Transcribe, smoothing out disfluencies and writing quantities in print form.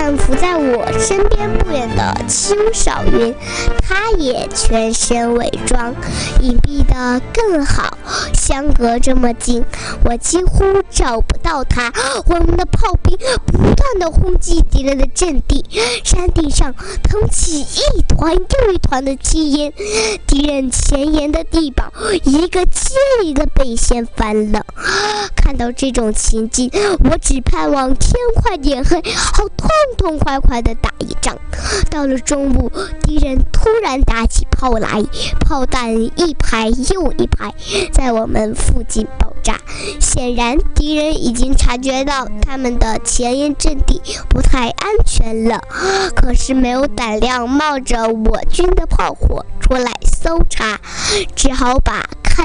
看伏在我身边不远的邱少云，他也全身伪装，隐蔽得更好。相隔这么近，我几乎找不到他。我们的炮兵不断地轰击敌人的阵地，山顶上腾起一团又一团的青烟，敌人前沿的地堡一个接一个被掀翻了。看到这种情景，我只盼望天快点黑，好痛痛快快地打一仗。到了中午，敌人突然打起炮来，炮弹一排又一排在我们附近爆炸。显然敌人已经察觉到他们的前沿阵地不太安全了，可是没有胆量冒着我军的炮火出来搜查，只好把